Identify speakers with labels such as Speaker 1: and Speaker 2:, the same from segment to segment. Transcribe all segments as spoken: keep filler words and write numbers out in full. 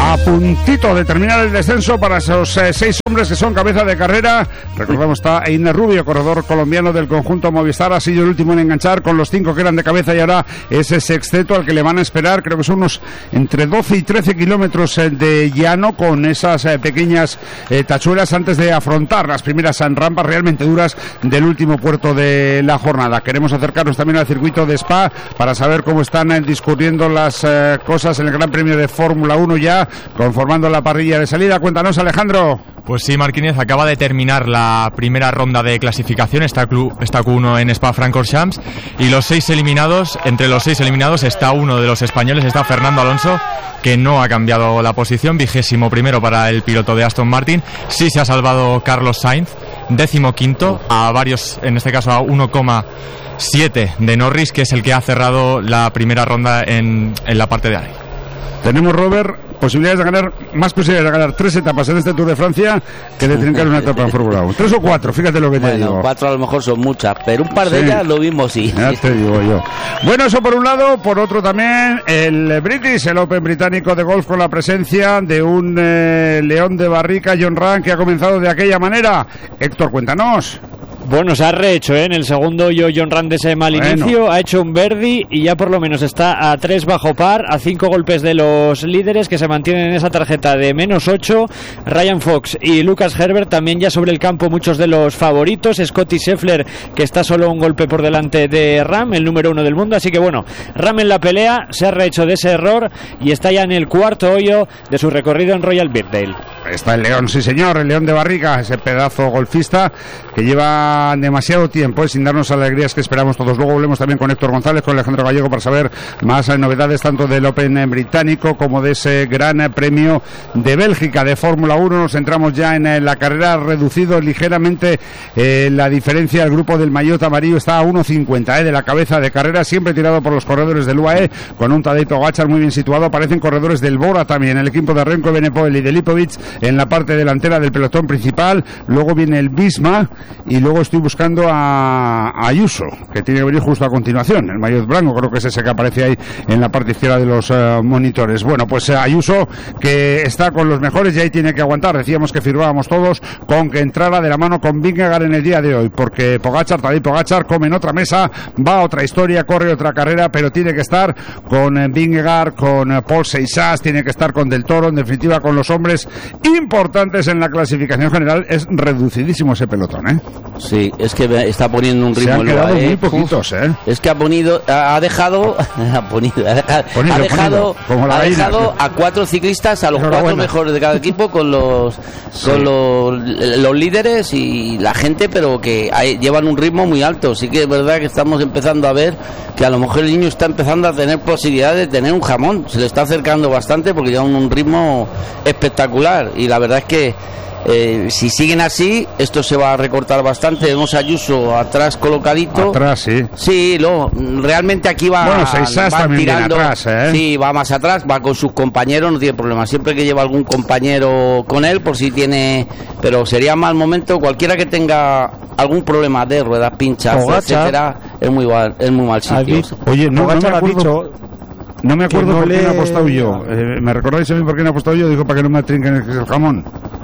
Speaker 1: A puntito de terminar el descenso para esos eh, seis hombres que son cabeza de carrera. Recordamos, está Einer Rubio, corredor colombiano del conjunto Movistar. Ha sido el último en enganchar con los cinco que eran de cabeza y ahora ese sexteto al que le van a esperar. Creo que son unos entre doce y trece kilómetros eh, de llano con esas eh, pequeñas eh, tachuelas antes de afrontar las primeras rampas realmente duras del último puerto de la jornada. Queremos acercarnos también al circuito de Spa para saber cómo están eh, discurriendo las eh, cosas en el Gran Premio de Fórmula uno ya conformando la parrilla de salida. Cuéntanos, Alejandro.
Speaker 2: Pues sí, Marquínez, acaba de terminar la primera ronda de clasificación, está, Q uno en Spa-Francorchamps, y los seis eliminados, entre los seis eliminados está uno de los españoles, está Fernando Alonso, que no ha cambiado la posición, vigésimo primero para el piloto de Aston Martin. Sí se ha salvado Carlos Sainz, décimo quinto, a varios, en este caso a uno coma siete de Norris, que es el que ha cerrado la primera ronda en, en la parte de ahí.
Speaker 1: Tenemos, Robert, posibilidades de ganar, más posibilidades de ganar tres etapas en este Tour de Francia que de trincar una etapa en Fórmula uno. Tres o cuatro, fíjate lo que te
Speaker 3: bueno,
Speaker 1: digo.
Speaker 3: Cuatro a lo mejor son muchas, pero un par de
Speaker 1: sí.
Speaker 3: ellas lo mismo sí.
Speaker 1: Ya te digo yo. Bueno, eso por un lado, por otro también el British, el Open británico de golf, con la presencia de un eh, león de barrica, Jon Rahm, que ha comenzado de aquella manera. Héctor, cuéntanos.
Speaker 4: Bueno, se ha rehecho, ¿eh? En el segundo yo Jon Rahm de ese mal
Speaker 1: bueno.
Speaker 4: inicio, ha hecho un birdie y ya por lo menos está a tres bajo par, a cinco golpes de los líderes que se mantienen en esa tarjeta de menos ocho. Ryan Fox y Lucas Herbert también ya sobre el campo, muchos de los favoritos. Scottie Scheffler, que está solo un golpe por delante de Rahm, el número uno del mundo. Así que bueno, Rahm en la pelea, se ha rehecho de ese error y está ya en el cuarto hoyo de su recorrido en Royal Birkdale.
Speaker 1: Está el león, sí señor, el león de barriga, ese pedazo golfista que lleva demasiado tiempo eh, sin darnos alegrías que esperamos todos. Luego volvemos también con Héctor González, con Alejandro Gallego, para saber más eh, novedades tanto del Open británico como de ese gran eh, premio de Bélgica de Fórmula uno. Nos centramos ya en eh, la carrera, reducido ligeramente eh, la diferencia. El grupo del maillot amarillo está a uno cincuenta eh, de la cabeza de carrera, siempre tirado por los corredores del U A E, con un Tadej Pogačar muy bien situado. Aparecen corredores del Bora también, el equipo de Remco Evenepoel y de Lipovic en la parte delantera del pelotón principal. Luego viene el Visma y luego estoy buscando a, a Ayuso, que tiene que venir justo a continuación, el maillot blanco, creo que es ese que aparece ahí en la parte izquierda de los uh, monitores. Bueno, pues uh, Ayuso, que está con los mejores y ahí tiene que aguantar. Decíamos que firmábamos todos con que entrara de la mano con Vingegaard en el día de hoy, porque Pogačar, Tadej Pogačar, come en otra mesa, va a otra historia, corre otra carrera, pero tiene que estar con uh, Vingegaard, con uh, Paul Seixas, tiene que estar con Del Toro, en definitiva con los hombres importantes en la clasificación general. Es reducidísimo ese pelotón, ¿eh?
Speaker 3: Sí, es que está poniendo un ritmo.
Speaker 1: Se han quedado
Speaker 3: el U A E,
Speaker 1: muy poquitos, ¿eh?
Speaker 3: Es que ha ponido, ha dejado, ha, ponido, ha dejado,
Speaker 1: ponido,
Speaker 3: ha dejado,
Speaker 1: ponido,
Speaker 3: ha dejado a cuatro ciclistas, a los cuatro mejores de cada equipo, con los, sí. con los, los líderes y la gente, pero que hay, llevan un ritmo muy alto. Sí que es verdad que estamos empezando a ver que a lo mejor el niño está empezando a tener posibilidades de tener un jamón. Se le está acercando bastante porque llevan un ritmo espectacular y la verdad es que Eh, si siguen así, esto se va a recortar bastante. Vemos a Ayuso atrás colocadito.
Speaker 1: Atrás, sí.
Speaker 3: Sí, no, realmente aquí va,
Speaker 1: bueno, Seixas
Speaker 3: va
Speaker 1: también
Speaker 3: tirando.
Speaker 1: Viene atrás, ¿eh?
Speaker 3: Sí, va más atrás, va con sus compañeros, no tiene problema. Siempre que lleva algún compañero con él, por si tiene. Pero sería mal momento. Cualquiera que tenga algún problema de ruedas pinchas, Pogačar, etcétera, es muy mal, es muy mal sitio.
Speaker 1: Oye, no, no me acuerdo. No me acuerdo
Speaker 5: no
Speaker 1: por
Speaker 5: le...
Speaker 1: qué no he apostado yo. Eh, ¿Me recordáis a mí por qué no he apostado yo? Dijo para que no me trinquen el jamón.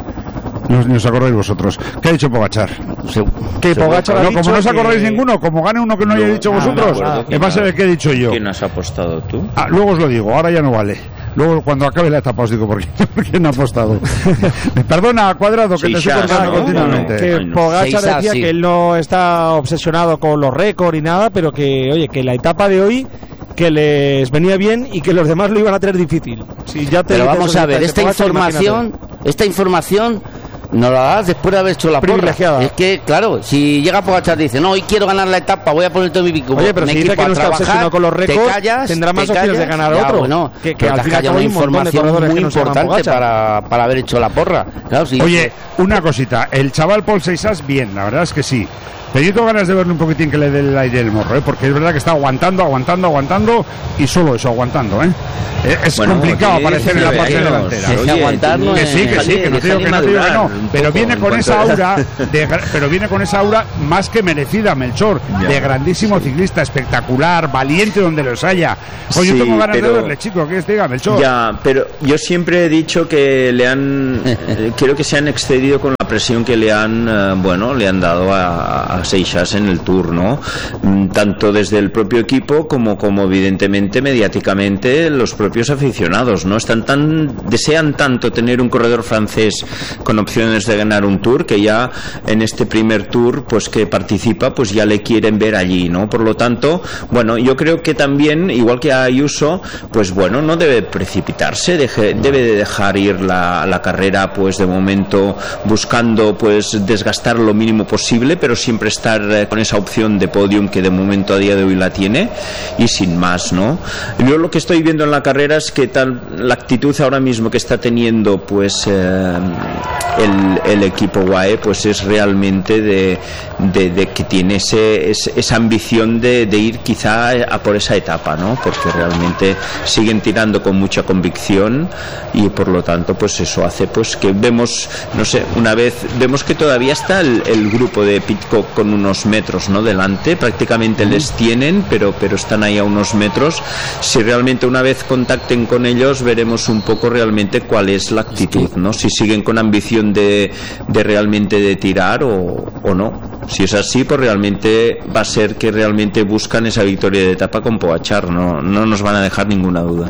Speaker 1: No, ni os acordáis vosotros. ¿Qué ha dicho Pogačar?
Speaker 5: Que Pogačar ha
Speaker 1: no,
Speaker 5: dicho
Speaker 1: como no os acordáis
Speaker 5: que...
Speaker 1: ninguno, como gane uno que no, no haya dicho vosotros, ah, en base a qué he dicho yo.
Speaker 6: ¿Quién has apostado tú?
Speaker 1: Ah, luego os lo digo, ahora ya no vale. Luego cuando acabe la etapa os digo por qué, por qué no ha apostado. Perdona, Cuadrado, que sí, te estoy cortando
Speaker 5: ¿no?
Speaker 1: continuamente.
Speaker 5: Que Pogačar decía sí. que él no está obsesionado con los récords y nada, pero que, oye, que la etapa de hoy que les venía bien y que los demás lo iban a tener difícil. Si ya te
Speaker 3: pero vamos a ver, esta Pogačar, información, imagínate. esta información nos la das después de haber hecho la porra. Es que, claro, si llega Pogačar y dice, no, hoy quiero ganar la etapa, voy a poner todo mi pico.
Speaker 5: Oye, pero si dice que no está obsesionado con los récords,
Speaker 3: callas,
Speaker 5: tendrá más opciones de ganar
Speaker 3: ya,
Speaker 5: otro.
Speaker 3: Bueno,
Speaker 5: que, que
Speaker 3: al final hay una información muy importante para, para haber hecho la porra. Claro, sí.
Speaker 1: Oye, una cosita, el chaval Paul Seixas, bien, la verdad es que sí. Pero yo tengo ganas de verle un poquitín que le dé el aire el morro, ¿eh? Porque es verdad que está aguantando, aguantando, aguantando y solo eso, aguantando, ¿eh? Es bueno, complicado aparecer en la parte delantera.
Speaker 3: Oye, aguantar no
Speaker 1: que sí, que sí, que no te digo que no, te digo que no, pero viene con esa aura, de, pero viene con esa aura más que merecida, Melchor, ya, de grandísimo sí. ciclista, espectacular, valiente donde los haya. Pues sí, yo tengo ganas pero, de verle, chico, que diga, Melchor.
Speaker 6: Ya, pero yo siempre he dicho que le han, eh, creo que se han excedido con la presión que le han, eh, bueno, le han dado a, a Seixas en el Tour, ¿no? Tanto desde el propio equipo como, como evidentemente mediáticamente los propios aficionados, ¿no? Están tan, desean tanto tener un corredor francés con opciones de ganar un Tour que ya en este primer Tour, pues que participa, pues ya le quieren ver allí, ¿no? Por lo tanto, bueno, yo creo que también, igual que a Ayuso, pues bueno, no debe precipitarse, deje, debe de dejar ir la, la carrera, pues de momento buscando, pues desgastar lo mínimo posible, pero siempre estar eh, con esa opción de podium que de momento a día de hoy la tiene y sin más, ¿no? Yo lo que estoy viendo en la carrera es que tal la actitud ahora mismo que está teniendo, pues eh, el, el equipo U A E, pues es realmente de, de, de que tiene ese, ese, esa ambición de, de ir quizá a por esa etapa, ¿no? Porque realmente siguen tirando con mucha convicción y por lo tanto pues eso hace pues que vemos, no sé, una vez vemos que todavía está el, el grupo de Pidcock con unos metros, ¿no? Delante, prácticamente les tienen, pero, pero están ahí a unos metros. Si realmente una vez contacten con ellos veremos un poco realmente cuál es la actitud, ¿no? Si siguen con ambición de, de realmente de tirar o, o no. Si es así, pues realmente va a ser que realmente buscan esa victoria de etapa con Pogačar, no, no nos van a dejar ninguna duda.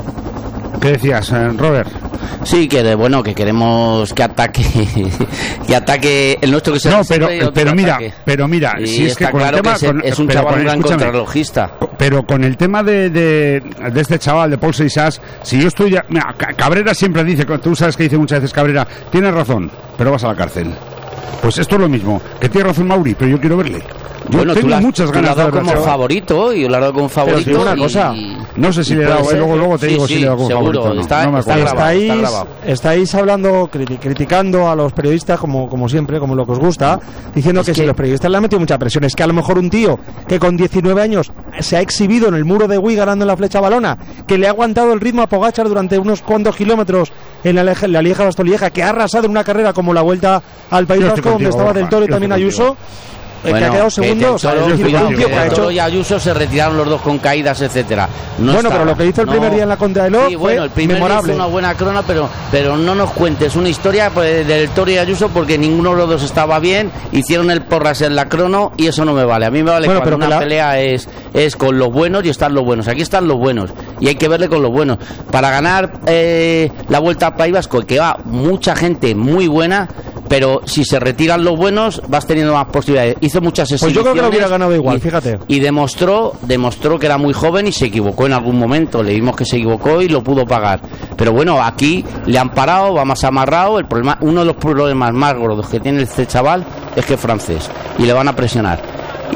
Speaker 1: ¿Qué decías, Robert?
Speaker 3: Sí, que de, bueno, que queremos que ataque que ataque el nuestro que se
Speaker 1: no, pero pero mira, ataque. pero mira,
Speaker 3: y
Speaker 1: si es que con
Speaker 3: claro
Speaker 1: el tema
Speaker 3: que es,
Speaker 1: con,
Speaker 3: es un chaval con, gran contrarrelojista.
Speaker 1: Pero con el tema de, de, de este chaval de Paul Seixas, si yo estoy ya, mira, Cabrera siempre dice, tú sabes que dice muchas veces Cabrera, tienes razón, pero vas a la cárcel. Pues esto es lo mismo, que tiene razón Mauri, pero yo quiero verle. Yo
Speaker 3: bueno,
Speaker 1: tengo
Speaker 3: tú
Speaker 1: muchas ganas
Speaker 3: de verlo como chaval. favorito, y yo lo he dado como favorito.
Speaker 1: Pero una
Speaker 3: y,
Speaker 1: cosa, no sé si le he dado, luego, luego te
Speaker 3: sí,
Speaker 1: digo
Speaker 3: sí,
Speaker 1: si le he dado como
Speaker 3: seguro,
Speaker 1: favorito.
Speaker 3: Está,
Speaker 1: no, no me
Speaker 3: está grabado,
Speaker 5: estáis,
Speaker 3: está grabado.
Speaker 5: estáis hablando, criticando a los periodistas como, como siempre, como lo que os gusta, diciendo que, que si los periodistas le han metido mucha presión. Es que a lo mejor un tío que con diecinueve años se ha exhibido en el muro de Wii ganando en la flecha balona, que le ha aguantado el ritmo a Pogačar durante unos cuantos kilómetros en la, la Lieja Bastogne-Lieja, que ha arrasado en una carrera como la Vuelta al País Vasco, donde estaba Del Toro y también Ayuso. El
Speaker 3: bueno,
Speaker 5: que ha quedado segundo, o sea,
Speaker 3: Toro,
Speaker 5: es decir,
Speaker 3: cuidado,
Speaker 5: un tío que ha hecho...
Speaker 3: y Ayuso se retiraron los dos con caídas, etcétera. No
Speaker 5: bueno,
Speaker 3: estaba,
Speaker 5: pero lo que hizo el
Speaker 3: no...
Speaker 5: primer día en la Contra de Ló
Speaker 3: sí, bueno, el
Speaker 5: fue
Speaker 3: primer
Speaker 5: memorable.
Speaker 3: Día hizo una buena crona, pero pero no nos cuentes una historia pues, del Toro y Ayuso porque ninguno de los dos estaba bien, hicieron el porras en la crono y eso no me vale. A mí me vale bueno, cuando una la... pelea es es con los buenos y están los buenos. Aquí están los buenos y hay que verle con los buenos. Para ganar eh, la Vuelta a País Vasco, que va mucha gente muy buena, pero si se retiran los buenos vas teniendo más posibilidades. Hizo muchas exhibiciones.
Speaker 5: Pues yo creo que lo hubiera ganado igual,
Speaker 3: y,
Speaker 5: fíjate.
Speaker 3: Y demostró, demostró que era muy joven y se equivocó en algún momento. Le vimos que se equivocó y lo pudo pagar. Pero bueno, aquí le han parado, va más amarrado. El problema, uno de los problemas más gordos que tiene este chaval es que es francés y le van a presionar.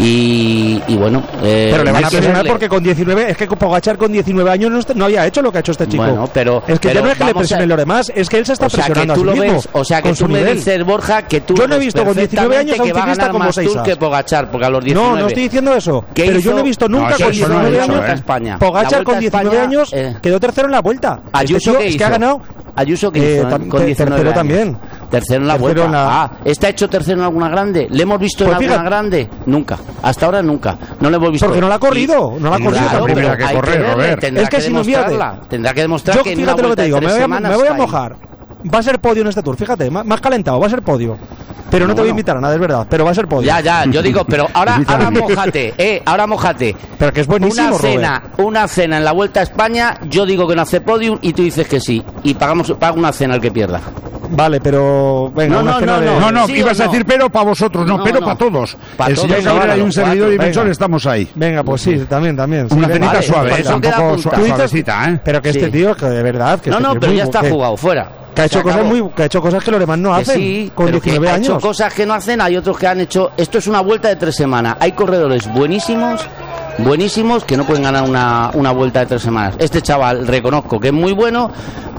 Speaker 3: Y, y bueno, eh,
Speaker 5: pero le van a presionar porque con diecinueve, es que Pogačar con diecinueve años no, no había hecho lo que ha hecho este chico.
Speaker 3: Bueno, pero
Speaker 5: es que
Speaker 3: pero
Speaker 5: ya no es que le presionen lo demás, es que él se está
Speaker 3: o sea,
Speaker 5: presionando
Speaker 3: que tú
Speaker 5: a sí
Speaker 3: lo
Speaker 5: mismo.
Speaker 3: Ves, o sea, que tú me
Speaker 5: nivel.
Speaker 3: dices, Borja, que tú
Speaker 5: yo no he visto con diecinueve años a un ciclista como Seixas.
Speaker 3: Que Pogačar, porque a los diecinueve.
Speaker 5: No, no estoy diciendo eso. Pero yo no he visto nunca
Speaker 1: no,
Speaker 5: con diecinueve
Speaker 1: no
Speaker 5: años
Speaker 1: hecho,
Speaker 5: a España. Pogačar con diecinueve años eh. quedó tercero en la Vuelta.
Speaker 3: Ayuso
Speaker 5: este es que ha ganado.
Speaker 3: Ayuso que hizo
Speaker 5: eh,
Speaker 3: con diecinueve
Speaker 5: tercero
Speaker 3: años.
Speaker 5: también.
Speaker 3: Tercero en la Vuelta. En la... Ah, ¿está hecho tercero en alguna grande? ¿Le hemos visto
Speaker 5: pues
Speaker 3: en
Speaker 5: fíjate.
Speaker 3: alguna grande? Nunca. Hasta ahora nunca. No le hemos visto.
Speaker 5: Porque no la ha corrido. No la ha corrido.
Speaker 1: Claro, primera que correr, Robert.
Speaker 5: Es que si no pierde.
Speaker 3: Tendrá que demostrar
Speaker 5: yo,
Speaker 3: que
Speaker 5: fíjate lo que te digo. Me voy a, me voy a mojar. Va a ser podio en este Tour. Fíjate, más calentado. Va a ser podio. Pero no, no te voy a invitar a nada, es verdad. Pero va a ser podio.
Speaker 3: Ya, ya, yo digo, pero ahora, ahora mojate, eh, ahora mojate.
Speaker 5: Pero que es buenísimo,
Speaker 3: Una cena,
Speaker 5: Robert.
Speaker 3: una cena en la Vuelta a España, yo digo que no hace podium y tú dices que sí. Y pagamos, paga una cena al que pierda.
Speaker 5: Vale, pero venga,
Speaker 3: no,
Speaker 5: una
Speaker 3: no,
Speaker 5: cena
Speaker 3: no,
Speaker 5: de...
Speaker 3: no,
Speaker 1: no, no,
Speaker 3: ¿sí
Speaker 1: que ibas
Speaker 3: no?
Speaker 1: a decir pero para vosotros, no,
Speaker 3: no
Speaker 1: pero
Speaker 3: no.
Speaker 1: para todos.
Speaker 3: Pa
Speaker 1: el señor Cabrera y un servidor y Melchor estamos ahí.
Speaker 5: Venga, pues sí, también, también. Sí,
Speaker 1: una
Speaker 5: venga,
Speaker 1: cenita
Speaker 3: vale,
Speaker 1: suave,
Speaker 3: pues
Speaker 1: eh,
Speaker 3: eso
Speaker 1: tampoco
Speaker 3: queda
Speaker 1: su, suavecita, ¿eh?
Speaker 5: Pero que
Speaker 3: sí.
Speaker 5: este tío, que de verdad... Que
Speaker 3: no,
Speaker 5: este
Speaker 3: no,
Speaker 5: tío
Speaker 3: pero
Speaker 5: muy,
Speaker 3: ya está
Speaker 5: que,
Speaker 3: jugado, fuera.
Speaker 5: Que ha hecho cosas muy, que ha hecho cosas que los demás no hacen.
Speaker 3: Sí,
Speaker 5: con diecinueve
Speaker 3: que
Speaker 5: años.
Speaker 3: ha hecho cosas que no hacen, hay otros que han hecho. Esto es una vuelta de tres semanas. Hay corredores buenísimos, buenísimos que no pueden ganar una, una vuelta de tres semanas. Este chaval reconozco que es muy bueno,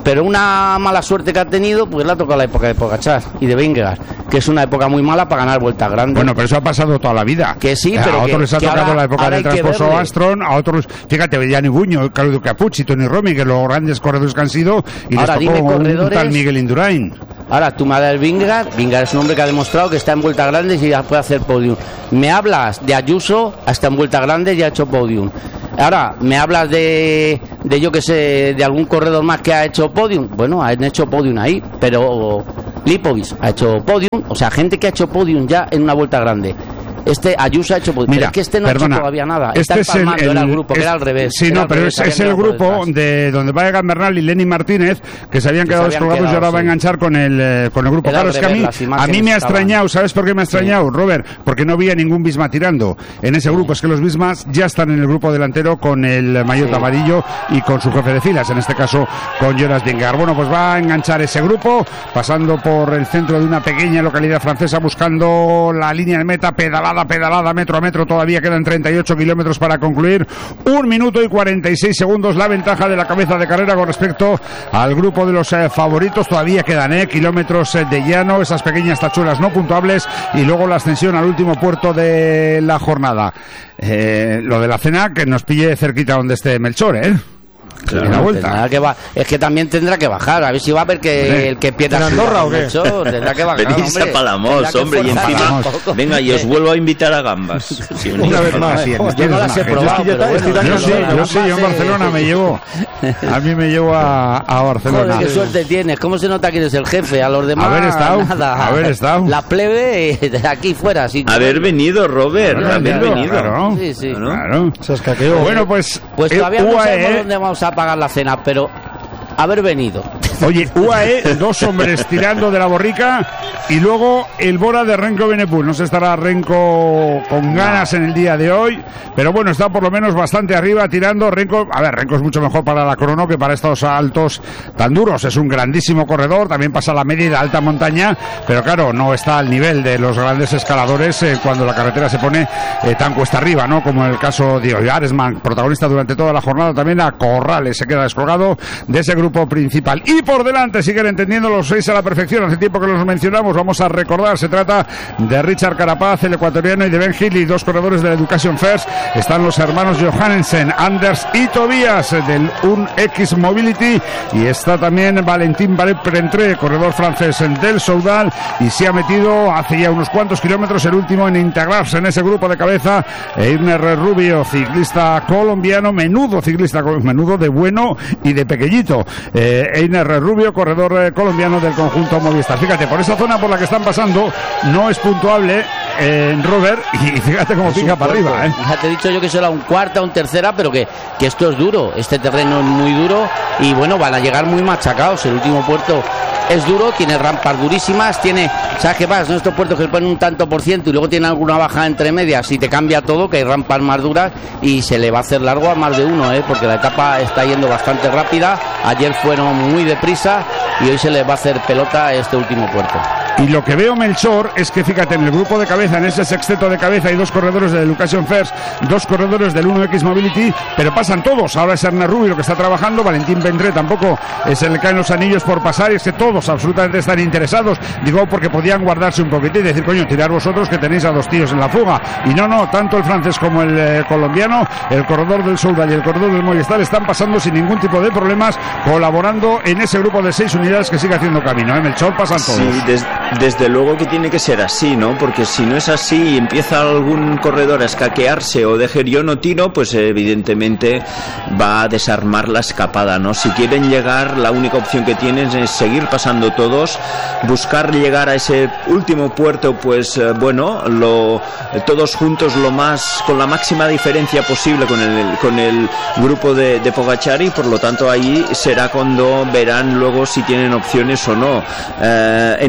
Speaker 3: pero una mala suerte que ha tenido, pues le ha tocado la época de Pogačar y de Vingegaard, que es una época muy mala para ganar vueltas grandes.
Speaker 1: Bueno, pero eso ha pasado toda la vida.
Speaker 3: Que sí,
Speaker 1: eh,
Speaker 3: pero
Speaker 1: a otros
Speaker 3: que,
Speaker 1: les ha
Speaker 3: que
Speaker 1: tocado
Speaker 3: ahora,
Speaker 1: la época de Transposo Astron, a otros, fíjate, Gianni Buño, Claudio Capucci, Tony Romi, que los grandes corredores que han sido, y
Speaker 3: ahora,
Speaker 1: les tocó un tal Miguel Indurain.
Speaker 3: Ahora, tú me hablas de Vingegaard. Vingegaard es un hombre que ha demostrado que está en vueltas grandes y ya puede hacer podium. Me hablas de Ayuso, hasta en vueltas grandes ya ha hecho podium. Ahora, me hablas de, de yo que sé, de algún corredor más que ha hecho podium. Bueno, han hecho podium ahí, pero Lipovic ha hecho podium. O sea, gente que ha hecho podium ya en una vuelta grande. Este Ayuso ha hecho podium. Mira, pero es que este no perdona, ha hecho todavía nada.
Speaker 1: Este
Speaker 3: está
Speaker 1: es el, el,
Speaker 3: era el grupo, es, que era al revés.
Speaker 1: Sí, no, pero revés, es, es el grupo de donde va Egan Bernal y Lenny Martínez, que se habían que quedado descolgados y ahora sí. va a enganchar con el, eh, con el grupo. Era claro, es que a mí, a mí me ha extrañado, ¿sabes por qué me ha extrañado, sí. Robert? Porque no había ningún Visma tirando en ese grupo. Es que los Vismas ya están en el grupo delantero con el maillot sí. amarillo y con su jefe de filas, en este caso con Jonas Vingegaard. Bueno, pues va a enganchar ese grupo, pasando por el centro de una pequeña localidad francesa, buscando la línea de meta, pedalada, pedalada, metro a metro, todavía quedan treinta y ocho kilómetros para concluir, un minuto y cuarenta y seis segundos la ventaja de la cabeza de carrera con respecto al grupo de los eh, favoritos. Todavía quedan eh, kilómetros eh, de llano, esas pequeñas tachuelas no puntuables y luego la ascensión al último puerto de la jornada. Eh, lo de la cena, que nos pille cerquita donde esté Melchor, ¿eh?
Speaker 3: Claro, la vuelta. Que va, es que también tendrá que bajar, a ver si va a ver que ¿Eh? el que pierda
Speaker 5: ¿En Andorra o qué?
Speaker 3: Mucho, tendrá que bajar.
Speaker 6: Venís a Palamos, hombre, y encima, venga, y os vuelvo a invitar a gambas.
Speaker 5: Sí, una vez más. Sí,
Speaker 3: yo no las he probado, pero bueno,
Speaker 1: yo sí, yo sí, yo en Barcelona me llevo, a mí me llevo a, a Barcelona.
Speaker 3: Joder, qué suerte tienes, ¿cómo se nota que eres el jefe? A los demás,
Speaker 1: haber estado,
Speaker 3: nada.
Speaker 1: Haber estado.
Speaker 3: La plebe de aquí fuera, sí.
Speaker 6: Haber venido, Robert,
Speaker 1: haber
Speaker 6: venido.
Speaker 1: Claro,
Speaker 3: sí, sí.
Speaker 1: Claro.
Speaker 5: Se escaqueó.
Speaker 1: Bueno, pues,
Speaker 3: pues todavía no sabemos dónde vamos a pagar la cena, pero haber venido.
Speaker 1: Oye, U A E, dos hombres tirando de la borrica y luego el Bora de Renko Benepul. No sé, estará Renko con ganas en el día de hoy, pero bueno, está por lo menos bastante arriba tirando. Renko, a ver, Renko es mucho mejor para la crono que para estos saltos tan duros. Es un grandísimo corredor, también pasa la media y la alta montaña, pero claro, no está al nivel de los grandes escaladores eh, cuando la carretera se pone eh, tan cuesta arriba, ¿no? Como en el caso de Aresman, protagonista durante toda la jornada también a Corrales, se queda descolgado de ese grupo principal. Y por delante siguen entendiendo los seis a la perfección. Hace tiempo que los mencionamos, vamos a recordar, se trata de Richard Carapaz, el ecuatoriano, y de Ben Hill, y dos corredores de la Education First. Están los hermanos Johannesen, Anders y Tobias del U N X Mobility, y está también Valentín Valeprentré, corredor francés del Soudal, y se ha metido hace ya unos cuantos kilómetros el último en integrarse en ese grupo de cabeza, Einer Rubio, ciclista colombiano, menudo ciclista, menudo de bueno y de pequeñito. Eh, Einer Rubio, corredor eh, colombiano del conjunto Movistar. Fíjate, por esa zona por la que están pasando no es puntuable en eh, Robert, y fíjate cómo pica para arriba. ¿eh?
Speaker 3: Ya te he dicho yo que será un cuarta, un tercera, pero que, que esto es duro, este terreno es muy duro y bueno, van a llegar muy machacados. El último puerto es duro, tiene rampas durísimas, tiene, ¿sabes qué pasa? Son estos puertos que ponen un tanto por ciento y luego tienen alguna baja entre medias y te cambia todo, que hay rampas más duras y se le va a hacer largo a más de uno, ¿eh? Porque la etapa está yendo bastante rápida, ayer fueron muy deprisa y hoy se le va a hacer pelota a este último puerto.
Speaker 1: Y lo que veo, Melchor, es que fíjate, en el grupo de cabeza, en ese sexteto de cabeza, hay dos corredores de Education First, dos corredores del U N X Mobility, pero pasan todos. Ahora es Ernesto Rubio lo que está trabajando, Valentín Vendré tampoco es el que caen los anillos por pasar, y es que todos absolutamente están interesados. Digo, porque podían guardarse un poquitín y decir, coño, tirar vosotros que tenéis a dos tíos en la fuga. Y no, no, tanto el francés como el eh, colombiano, el corredor del Soudal y el corredor del Movistar están pasando sin ningún tipo de problemas, colaborando en ese grupo de seis unidades que sigue haciendo camino. ¿eh? Melchor, pasan todos.
Speaker 6: Sí, des, desde luego que tiene que ser así, ¿no? Porque si no es así y empieza algún corredor a escaquearse o dejar yo no tiro, pues evidentemente va a desarmar la escapada, ¿no? Si quieren llegar, la única opción que tienen es seguir pasando todos, buscar llegar a ese último puerto, pues eh, bueno, lo, todos juntos lo más, con la máxima diferencia posible con el, con el grupo de, de Pogačar, y por lo tanto ahí será cuando verán luego si tienen opciones o no. Eh, en ese último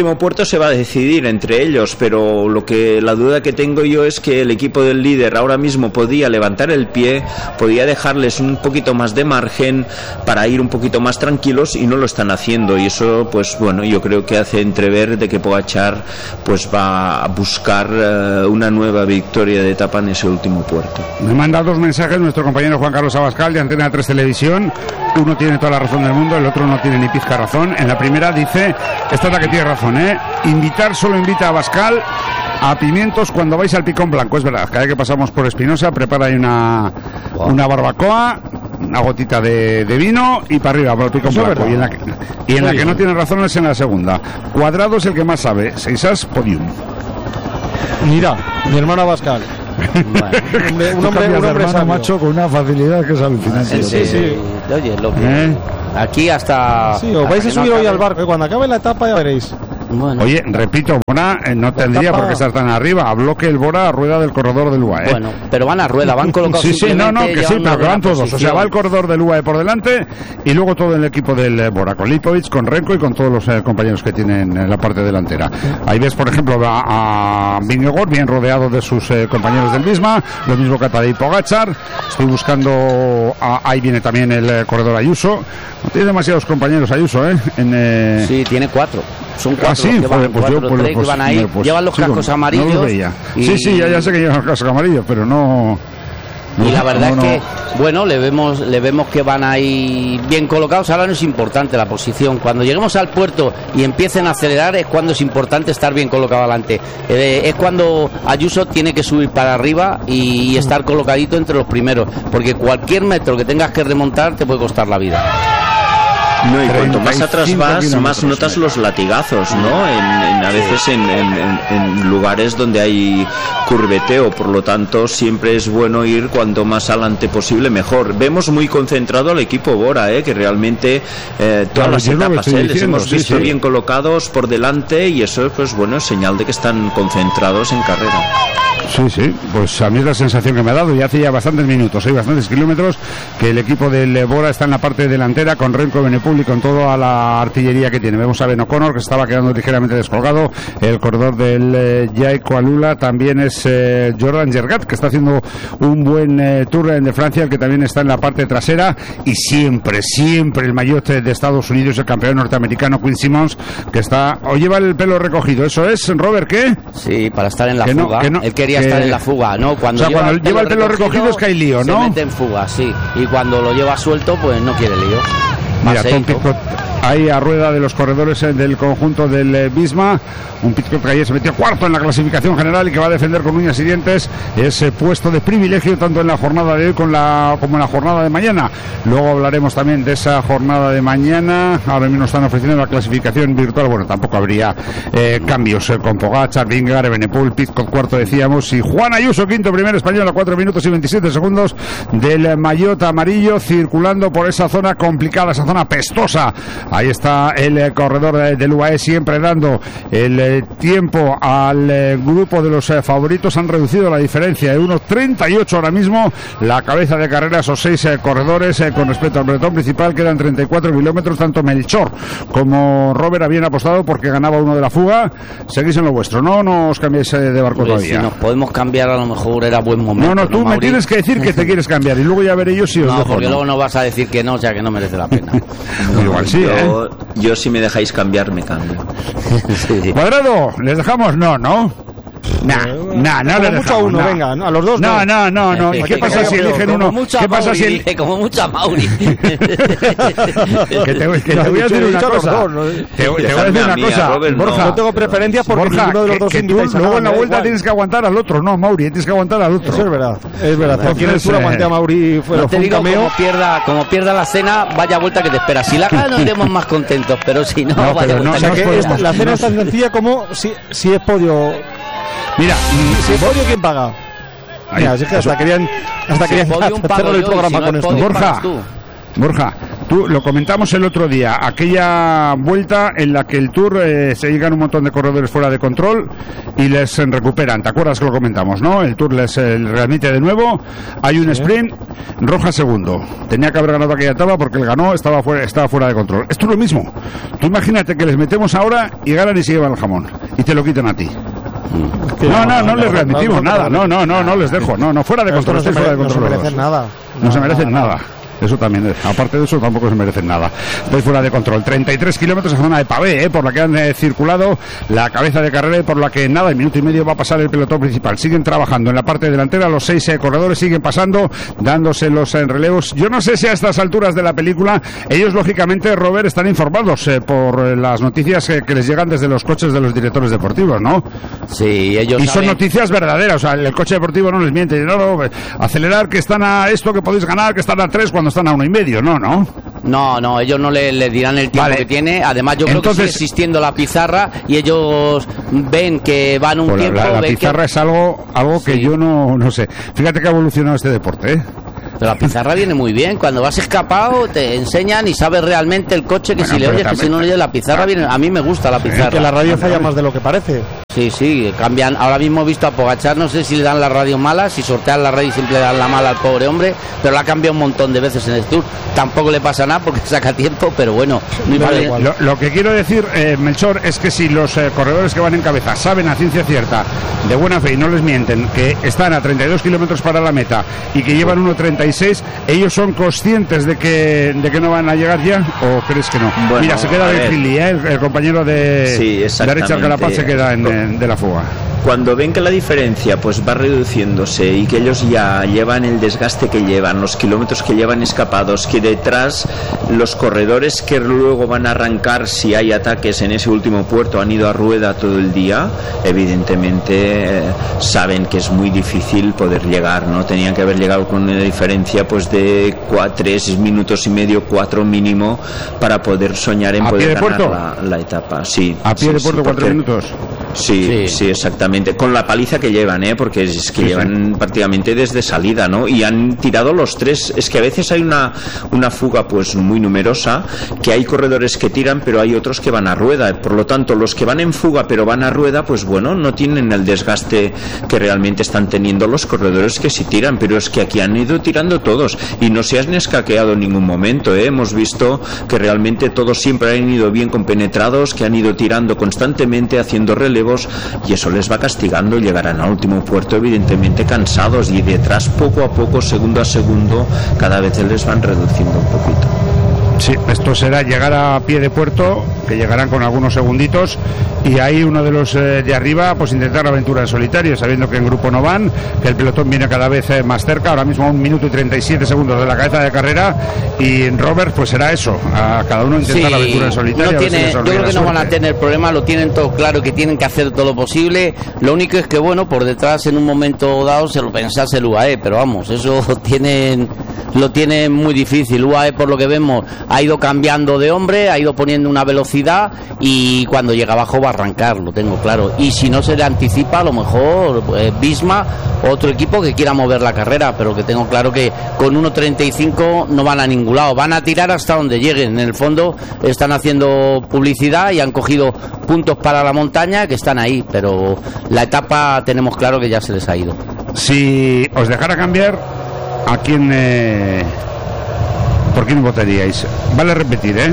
Speaker 6: último puerto se va a decidir entre ellos, pero lo que la duda que tengo yo es que el equipo del líder ahora mismo podía levantar el pie, podía dejarles un poquito más de margen para ir un poquito más tranquilos y no lo están haciendo, y eso pues bueno, yo creo que hace entrever de que Pogačar pues va a buscar uh, una nueva victoria de etapa en ese último puerto.
Speaker 1: Me manda dos mensajes nuestro compañero Juan Carlos Abascal de Antena tres Televisión. Uno tiene toda la razón del mundo, el otro no tiene ni pizca razón. En la primera dice, esta es la que tiene razón, ¿eh? Invitar solo invita a Abascal a pimientos cuando vais al Picón Blanco. Es verdad, cada vez que pasamos por Espinosa prepara ahí una, wow. una barbacoa, una gotita de, de vino y para arriba, por el Picón Blanco. Y en la que, y en la que no tiene razón es en la segunda. Cuadrado es el que más sabe. Seisas, podium.
Speaker 5: Mira, mi hermano Abascal. Bueno, un hombre, un hombre sabio,
Speaker 1: macho, con una facilidad que es alucinante.
Speaker 3: Sí, sí, sí. Oye, lo que... ¿Eh? Aquí hasta...
Speaker 5: Sí, os vais a subir no hoy al barco, ¿eh? Cuando acabe la etapa ya veréis.
Speaker 1: Bueno. Oye, repito, Bora eh, no tendría etapa... por qué estar tan arriba. Habló que el Bora a rueda del corredor del U A E.
Speaker 3: Bueno, pero van a rueda, van colocados.
Speaker 1: Sí, sí, no, no, que sí, pero que van todos. Posición. O sea, va el corredor del U A E por delante y luego todo el equipo del eh, Bora, con Lipovic, con Renko y con todos los eh, compañeros que tienen en la parte delantera. Ahí ves, por ejemplo, a, a Vingegaard bien rodeado de sus eh, compañeros del Visma, lo mismo que a Tadej Pogačar. Estoy buscando, a, ahí viene también el eh, corredor Ayuso. No tiene demasiados compañeros Ayuso, ¿eh? En, eh...
Speaker 3: Sí, tiene cuatro. Son cuatro
Speaker 1: ah, sí,
Speaker 3: los que van,
Speaker 1: pues, pues
Speaker 3: cuatro,
Speaker 1: yo, pues,
Speaker 3: tres
Speaker 1: pues,
Speaker 3: que van ahí.
Speaker 1: Pues,
Speaker 3: llevan los
Speaker 1: sí,
Speaker 3: cascos
Speaker 1: no,
Speaker 3: amarillos.
Speaker 1: No los veía.
Speaker 3: Y...
Speaker 1: Sí, sí, ya, ya sé que llevan los cascos amarillos, pero no...
Speaker 3: Y
Speaker 1: no,
Speaker 3: la verdad
Speaker 1: no,
Speaker 3: es que,
Speaker 1: no.
Speaker 3: bueno, le vemos le vemos que van ahí bien colocados. Ahora no es importante la posición. Cuando lleguemos al puerto y empiecen a acelerar es cuando es importante estar bien colocado adelante. Eh, es cuando Ayuso tiene que subir para arriba y, y estar colocadito entre los primeros, porque cualquier metro que tengas que remontar te puede costar la vida.
Speaker 6: No, y cuanto más atrás vas, más notas los latigazos, ¿no? En, en, a veces en, en, en lugares donde hay curveteo, por lo tanto siempre es bueno ir cuanto más adelante posible mejor. Vemos muy concentrado al equipo Bora, ¿eh? Que realmente eh, todas claro, las etapas ¿eh? les hemos sí, visto sí. bien colocados por delante y eso pues bueno es señal de que están concentrados en carrera.
Speaker 1: Sí, sí, pues a mí es la sensación que me ha dado y hace ya bastantes minutos, hay bastantes kilómetros que el equipo del Bora está en la parte delantera con Renko, Benepul y con toda la artillería que tiene. Vemos a Ben O'Connor que estaba quedando ligeramente descolgado, el corredor del eh, Jaico Alula también es eh, Jordan Gergat que está haciendo un buen eh, Tour de Francia, el que también está en la parte trasera y siempre, siempre el maillot de Estados Unidos, el campeón norteamericano Quinn Simmons que está, o lleva el pelo recogido, ¿eso es, Robert, qué?
Speaker 3: Sí, para estar en la
Speaker 1: que
Speaker 3: fuga,
Speaker 1: no, que no,
Speaker 3: él quería estar en la fuga, ¿no? Cuando,
Speaker 1: o sea,
Speaker 3: lleva,
Speaker 1: cuando
Speaker 3: el
Speaker 1: lleva el pelo recogido, recogido es que hay lío, ¿no?
Speaker 3: Se mete en fuga, sí, y cuando lo lleva suelto pues no quiere lío.
Speaker 1: Mira, Tom Pitcock ahí a rueda de los corredores del conjunto del eh, Visma, un Pitcock que ayer se metió cuarto en la clasificación general y que va a defender con uñas y dientes ese puesto de privilegio tanto en la jornada de hoy con la, como en la jornada de mañana. Luego hablaremos también de esa jornada de mañana. Ahora mismo están ofreciendo la clasificación virtual, bueno, tampoco habría eh, cambios eh, con Pogačar, Vingegaard, Benepul, Pitcock cuarto decíamos y Juan Ayuso quinto, primer español a cuatro minutos y veintisiete segundos del maillot amarillo circulando por esa zona complicada, esa zona pestosa. Ahí está el eh, corredor de, del U A E siempre dando el eh, tiempo al eh, grupo de los eh, favoritos. Han reducido la diferencia de unos treinta y ocho ahora mismo. La cabeza de carrera, esos seis eh, corredores eh, con respecto al pelotón principal, quedan treinta y cuatro kilómetros. Tanto Melchor como Robert habían apostado porque ganaba uno de la fuga. Seguís en lo vuestro, ¿no? No os cambiéis eh, de barco
Speaker 3: pues
Speaker 1: todavía.
Speaker 3: Si nos podemos cambiar, a lo mejor era buen momento.
Speaker 1: No, no, tú ¿no, me Mauri? Tienes que decir que te quieres cambiar y luego ya veré yo si os
Speaker 3: no,
Speaker 1: dejo.
Speaker 3: Porque
Speaker 1: no,
Speaker 3: luego no vas a decir que no, ya que no merece la pena.
Speaker 1: No, igual sí,
Speaker 6: yo,
Speaker 1: ¿eh?
Speaker 6: Yo si me dejáis cambiar, me cambio.
Speaker 1: Sí. Cuadrado, ¿les dejamos? No, ¿no? Nah, nah, no le
Speaker 5: mucho a uno,
Speaker 1: nah.
Speaker 5: venga, a los dos
Speaker 1: no. No, no, no, no. ¿Y qué pasa si eligen uno? ¿Qué pasa si
Speaker 3: el... Como mucha Mauri.
Speaker 1: que te, que te voy a decir una cosa. Te voy a decir una cosa.
Speaker 5: Borja, no tengo preferencias porque ninguno de los dos invitáis a
Speaker 1: luego en la vuelta tienes que aguantar al otro, no, Mauri, tienes que aguantar al otro.
Speaker 5: Eso es verdad, es verdad. Porque en el sur aguanté a Mauri fue
Speaker 3: un cameo. Como pierda, como pierda la cena, vaya vuelta que te espera. Si la gana nos iremos más contentos, pero si no, vaya vuelta.
Speaker 5: O sea que la cena es tan sencilla como si es podio.
Speaker 1: Mira,
Speaker 5: si es podio, ¿quién paga? Mira, es que hasta querían hasta
Speaker 3: si
Speaker 5: querían hacer el programa
Speaker 3: si no
Speaker 5: con esto.
Speaker 3: Podio,
Speaker 1: Borja, Borja, Tú, lo comentamos el otro día, aquella vuelta en la que el Tour eh, se llegan un montón de corredores fuera de control y les eh, recuperan. ¿Te acuerdas que lo comentamos, no? El Tour les eh, remite de nuevo, hay un sí. sprint, Roja segundo. Tenía que haber ganado aquella etapa porque el ganó, estaba fuera, estaba fuera de control. Esto es lo mismo. Tú imagínate que les metemos ahora y ganan y se llevan el jamón y te lo quitan a ti. No, no, no les readmitimos nada, no, no, no, no les dejo, no, no, fuera de control,
Speaker 5: no se,
Speaker 1: fuera de control.
Speaker 5: No se merecen nada.
Speaker 1: No se merecen nada. Eso también, aparte de eso, tampoco se merecen nada. Estoy fuera de control. treinta y tres kilómetros en zona de pavé, ¿eh? Por la que han eh, circulado la cabeza de carrera y por la que nada, en minuto y medio va a pasar el pelotón principal. Siguen trabajando en la parte delantera, los seis eh, corredores siguen pasando, dándose los eh, relevos. Yo no sé si a estas alturas de la película, ellos lógicamente, Robert, están informados eh, por eh, las noticias eh, que les llegan desde los coches de los directores deportivos, ¿no?
Speaker 3: Sí, ellos
Speaker 1: Y
Speaker 3: saben...
Speaker 1: son noticias verdaderas, o sea, el coche deportivo no les miente. No, no, acelerar, que están a esto, que podéis ganar, que están a tres cuando están a uno y medio, no, no.
Speaker 3: No, no, ellos no le, le dirán el tiempo vale. que tiene. Además, yo creo Entonces, que sigue existiendo la pizarra y ellos ven que van un
Speaker 1: pues
Speaker 3: tiempo.
Speaker 1: La, la pizarra
Speaker 3: que...
Speaker 1: es algo, algo que sí. yo no, no sé. Fíjate que ha evolucionado este deporte, ¿eh?
Speaker 3: Pero la pizarra viene muy bien. Cuando vas escapado te enseñan y sabes realmente el coche que bueno, si le oyes, que si no le oyes la pizarra viene. A mí me gusta la pizarra.
Speaker 5: Es que la radio falla más de lo que parece.
Speaker 3: Sí, sí, cambian. Ahora mismo he visto a Pogačar, no sé si le dan la radio mala, si sortean la radio y siempre le dan la mala al pobre hombre, pero la ha cambiado un montón de veces en el Tour. Tampoco le pasa nada porque saca tiempo, pero bueno.
Speaker 1: Vale, lo, lo que quiero decir, eh, Melchor, es que si los eh, corredores que van en cabeza saben a ciencia cierta, de buena fe y no les mienten, que están a treinta y dos kilómetros para la meta y que llevan uno treinta y seis, ellos son conscientes de que de que no van a llegar ya, ¿o crees que no? Bueno, mira, se queda de Gili, ¿eh? el, el compañero de,
Speaker 6: sí,
Speaker 1: de Richard Carapaz se queda en, en, de la fuga.
Speaker 6: Cuando ven que la diferencia pues va reduciéndose y que ellos ya llevan el desgaste que llevan, los kilómetros que llevan escapados, que detrás los corredores que luego van a arrancar si hay ataques en ese último puerto han ido a rueda todo el día, evidentemente eh, saben que es muy difícil poder llegar, ¿no? Tenían que haber llegado con una diferencia pues de cuatro, tres minutos y medio, cuatro mínimo para poder soñar en poder ganar la, la etapa. Sí,
Speaker 1: a pie
Speaker 6: sí,
Speaker 1: de puerto,
Speaker 6: sí,
Speaker 1: cuatro
Speaker 6: porque,
Speaker 1: minutos.
Speaker 6: Sí, sí, sí, exactamente. Con la paliza que llevan, ¿eh? Porque es que sí, llevan sí. prácticamente desde salida, ¿no? Y han tirado los tres. Es que a veces hay una, una fuga pues muy numerosa, que hay corredores que tiran, pero hay otros que van a rueda. Por lo tanto, los que van en fuga pero van a rueda, pues bueno, no tienen el desgaste que realmente están teniendo los corredores que sí tiran. Pero es que aquí han ido tirando todos y no se han escaqueado en ningún momento, ¿eh? Hemos visto que realmente todos siempre han ido bien compenetrados, que han ido tirando constantemente, haciendo relevos, y eso les va castigando. Llegarán al último puerto evidentemente cansados y detrás poco a poco, segundo a segundo, cada vez les van reduciendo un poquito.
Speaker 1: Sí, esto será llegar a pie de puerto, que llegarán con algunos segunditos, y ahí uno de los eh, de arriba pues intentar la aventura en solitario, sabiendo que en grupo no van, que el pelotón viene cada vez eh, más cerca, ahora mismo a un minuto y treinta y siete segundos de la cabeza de carrera, y en Robert pues será eso, a cada uno intentar sí, la aventura en solitario.
Speaker 3: No tiene, si yo creo que no van a tener problema, lo tienen todo claro, que tienen que hacer todo lo posible. Lo único es que bueno, por detrás en un momento dado se lo pensase el U A E, pero vamos, eso tienen, lo tienen muy difícil. U A E, por lo que vemos, ha ido cambiando de hombre, ha ido poniendo una velocidad y cuando llega abajo va a arrancar, lo tengo claro. Y si no se le anticipa, a lo mejor eh, Visma, otro equipo que quiera mover la carrera, pero que tengo claro que con uno treinta y cinco no van a ningún lado, van a tirar hasta donde lleguen. En el fondo están haciendo publicidad y han cogido puntos para la montaña que están ahí, pero la etapa tenemos claro que ya se les ha ido.
Speaker 1: Si os dejara cambiar, ¿a quién eh, por quién votaríais? Vale repetir, ¿eh?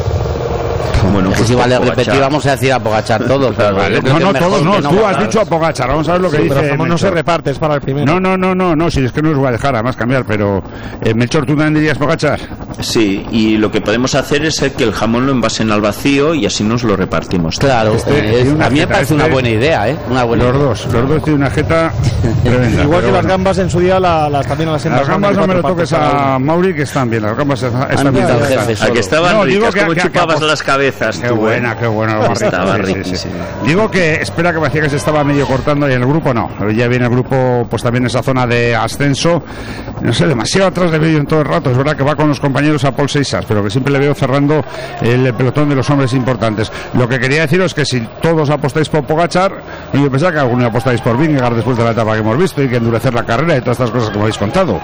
Speaker 3: Bueno, pues si vale repetir, vamos a decir a Pogačar todos. Pero
Speaker 1: vale. No, no, todos no. no tú has dicho a Pogačar. Vamos a ver lo que
Speaker 5: sí,
Speaker 1: dice.
Speaker 5: Pero no se reparte, es para el primero.
Speaker 1: No, no, no, no, no. Si es que no os voy a dejar además cambiar. Pero eh, Melchor, ¿tú también dirías Pogačar?
Speaker 6: Sí, y lo que podemos hacer es que el jamón lo envasen al vacío y así nos lo repartimos.
Speaker 3: Claro, este, es, a mí me parece este, una buena idea, ¿eh? Una buena
Speaker 1: los
Speaker 3: idea.
Speaker 1: dos, los dos tienen una jeta tremenda.
Speaker 5: Igual que
Speaker 1: bueno.
Speaker 5: las gambas en su día la, las también las
Speaker 1: Las gambas no me lo toques a Mauri, que están bien. Las gambas están bien.
Speaker 6: A que estaban ricas, como chupabas las cabezas.
Speaker 1: Qué buena. Qué bueno,
Speaker 6: estaba
Speaker 1: sí, sí, sí. Digo que espera, que me decía que se estaba medio cortando y en el grupo no, ya viene el grupo pues también en esa zona de ascenso, no sé, demasiado atrás de medio en todo el rato. Es verdad que va con los compañeros a Paul Seixas, pero que siempre le veo cerrando el pelotón de los hombres importantes. Lo que quería deciros es que si todos apostáis por Pogačar, y yo pensaba que alguno apostáis por Vingegaard después de la etapa que hemos visto y que endurecer la carrera y todas estas cosas que me habéis contado.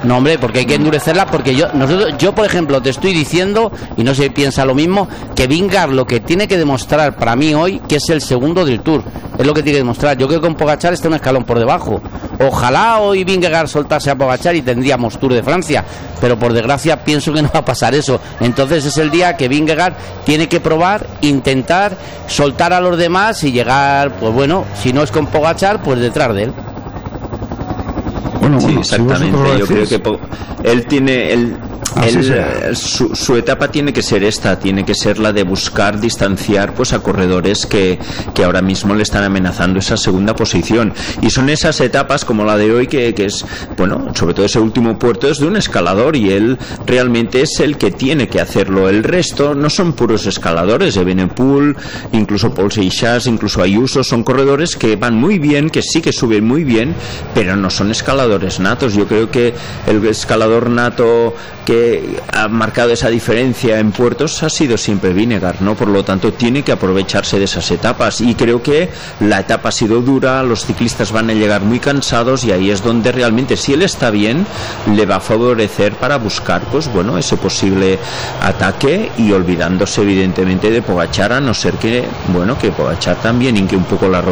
Speaker 3: No, hombre, porque hay que endurecerla, porque yo, nosotros, yo por ejemplo, te estoy diciendo, y no sé si piensa lo mismo, que Vingegaard lo que tiene que demostrar para mí hoy, que es el segundo del Tour, es lo que tiene que demostrar. Yo creo que con Pogačar está un escalón por debajo. Ojalá hoy Vingegaard soltase a Pogačar y tendríamos Tour de Francia, pero por desgracia pienso que no va a pasar eso. Entonces es el día que Vingegaard tiene que probar, intentar soltar a los demás y llegar, pues bueno, si no es con Pogačar, pues detrás de él.
Speaker 1: Bueno,
Speaker 6: sí,
Speaker 1: bueno,
Speaker 6: exactamente.
Speaker 1: Si
Speaker 6: yo creo que po- él tiene él, él, eh, su, su etapa tiene que ser esta, tiene que ser la de buscar distanciar pues a corredores que, que ahora mismo le están amenazando esa segunda posición, y son esas etapas como la de hoy que, que es, bueno, sobre todo ese último puerto es de un escalador y él realmente es el que tiene que hacerlo. El resto no son puros escaladores. Evenepoel, incluso Paul Seixas, incluso Ayuso, son corredores que van muy bien, que sí que suben muy bien, pero no son escaladores natos. Yo creo que el escalador nato que ha marcado esa diferencia en puertos ha sido siempre Vingegaard, ¿no? Por lo tanto tiene que aprovecharse de esas etapas, y creo que la etapa ha sido dura, los ciclistas van a llegar muy cansados, y ahí es donde realmente, si él está bien, le va a favorecer para buscar pues bueno, ese posible ataque, y olvidándose evidentemente de Pogačar, a no ser que bueno, que Pogačar también hinque un poco la rodilla